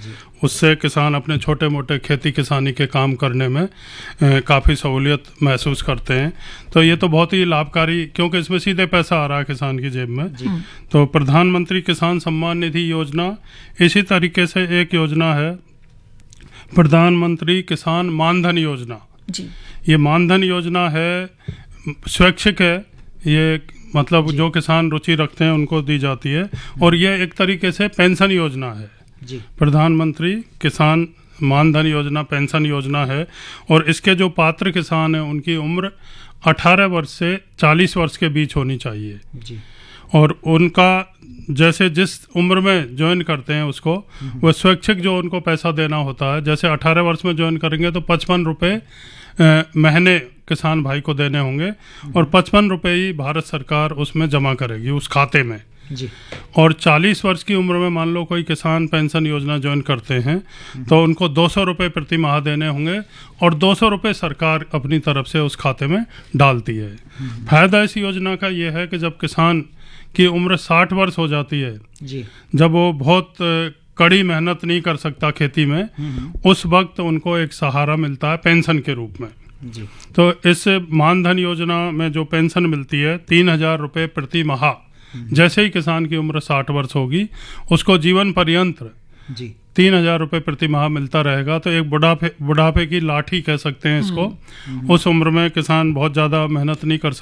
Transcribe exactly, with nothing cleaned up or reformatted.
उससे किसान अपने छोटे मोटे खेती किसानी के काम करने में काफ़ी सहूलियत महसूस करते हैं। तो ये तो बहुत ही लाभकारी, क्योंकि इसमें सीधे पैसा आ रहा है किसान की जेब में। तो प्रधानमंत्री किसान सम्मान निधि योजना, इसी तरीके से एक योजना है प्रधानमंत्री किसान मानधन योजना जी। ये मानधन योजना है, स्वैच्छिक है, ये मतलब जो किसान रुचि रखते हैं उनको दी जाती है। और ये एक तरीके से पेंशन योजना है जी। प्रधानमंत्री किसान मानधन योजना पेंशन योजना है। और इसके जो पात्र किसान हैं उनकी उम्र अठारह वर्ष से चालीस वर्ष के बीच होनी चाहिए जी। और उनका जैसे जिस उम्र में ज्वाइन करते हैं उसको वो स्वैच्छिक जो उनको पैसा देना होता है, जैसे अठारह वर्ष में ज्वाइन करेंगे तो पचपन रुपये महीने किसान भाई को देने होंगे और पचपन रुपये ही भारत सरकार उसमें जमा करेगी उस खाते में जी। और चालीस वर्ष की उम्र में मान लो कोई किसान पेंशन योजना ज्वाइन करते हैं तो उनको दो सौ रुपये प्रति माह देने होंगे और दो सौ रुपये सरकार अपनी तरफ से उस खाते में डालती है। फायदा इस योजना का ये है कि जब किसान की उम्र साठ वर्ष हो जाती है जी। जब वो बहुत कड़ी मेहनत नहीं कर सकता खेती में, उस वक्त उनको एक सहारा मिलता है पेंशन के रूप में जी। तो इस मानधन योजना में जो पेंशन मिलती है तीन हजार रुपये प्रति माह, जैसे ही किसान की उम्र साठ वर्ष होगी उसको जीवन पर्यंत जी तीन हजार रुपये प्रति माह मिलता रहेगा। तो एक बुढ़ापे बुढ़ापे की लाठी कह सकते हैं इसको। उस उम्र में किसान बहुत ज़्यादा मेहनत नहीं कर सकता।